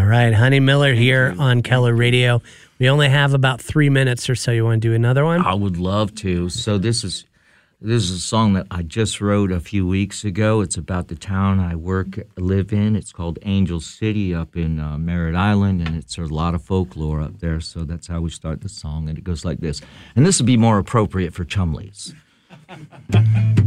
All right, Honey Miller here on Keller Radio. We only have about 3 minutes or so. You want to do another one? I would love to. So this is a song that I just wrote a few weeks ago. It's about the town I live in. It's called Angel City up in Merritt Island, and it's a lot of folklore up there. So that's how we start the song, and it goes like this. And this would be more appropriate for Chumleys.